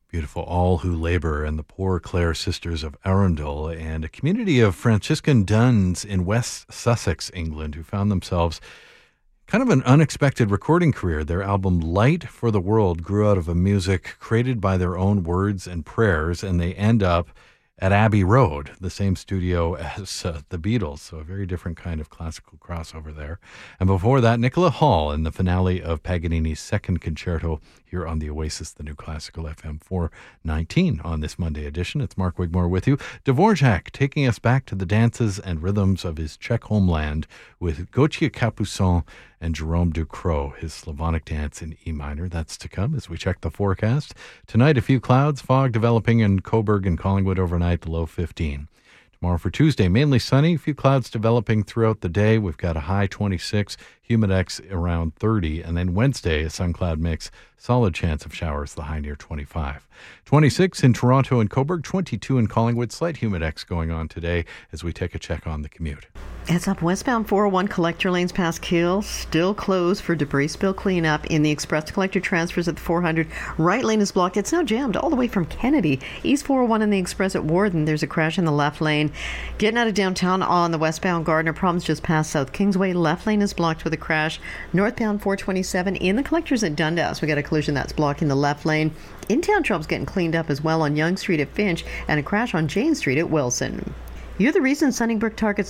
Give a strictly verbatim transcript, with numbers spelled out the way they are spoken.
Beautiful. All Who Labor and the Poor Clare Sisters of Arundel, and a community of Franciscan nuns in West Sussex, England, who found themselves kind of an unexpected recording career. Their album Light for the World grew out of a music created by their own words and prayers, and they end up at Abbey Road, the same studio as uh, the Beatles, so a very different kind of classical crossover there. And before that, Nicola Hall in the finale of Paganini's Second Concerto here on the Oasis, the new classical F M four nineteen on this Monday edition. It's Mark Wigmore with you. Dvorak taking us back to the dances and rhythms of his Czech homeland with Gautier Capuçon and Jerome Ducrot, his Slavonic dance in E minor. That's to come as we check the forecast. Tonight, a few clouds, fog developing in Coburg and Collingwood overnight, the low fifteen. Tomorrow for Tuesday, mainly sunny, a few clouds developing throughout the day. We've got a high twenty-six, humidex around thirty, and then Wednesday, a sun-cloud mix, solid chance of showers, the high near twenty-five. twenty-six in Toronto and Coburg, twenty-two in Collingwood, slight humidex going on today as we take a check on the commute. It's up westbound four oh one collector lanes past Keele, still closed for debris spill cleanup. In the express to collector transfers at the four hundred, right lane is blocked. It's now jammed all the way from Kennedy. East four oh one in the express at Warden, there's a crash in the left lane. Getting out of downtown on the westbound Gardner, problems just past South Kingsway. Left lane is blocked with a crash. Northbound four twenty-seven in the collectors at Dundas. We got a collision that's blocking the left lane. In-town trouble's getting cleaned up as well on Yonge Street at Finch, and a crash on Jane Street at Wilson. You're the reason Sunnybrook targets